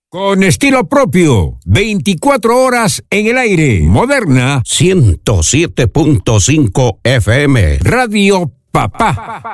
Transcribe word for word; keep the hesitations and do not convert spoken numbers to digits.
Con estilo propio, veinticuatro horas en el aire. Moderna ciento siete punto cinco F M. Radio Papá.